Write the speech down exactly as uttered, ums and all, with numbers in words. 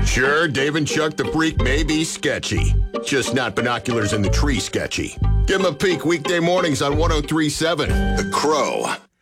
Sure, Dave and Chuck the Freak may be sketchy. Just not binoculars in the tree sketchy. Give them a peek weekday mornings on one oh three point seven The Crow.